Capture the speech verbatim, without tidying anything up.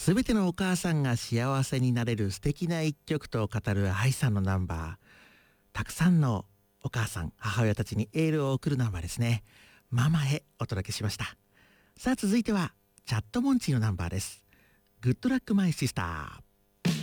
すべてのお母さんが幸せになれる素敵な一曲と語る愛さんのナンバー。たくさんのお母さん、母親たちにエールを送るナンバーですね。ママへお届けしました。さあ続いてはチャットモンチーのナンバーです。グッドラックマイシスター。